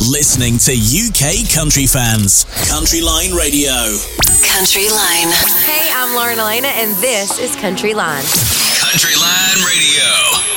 listening to UK country fans. Country Line Radio. Country Line. Hey, I'm Lauren Elena, and this is Country Line. Country Line Radio.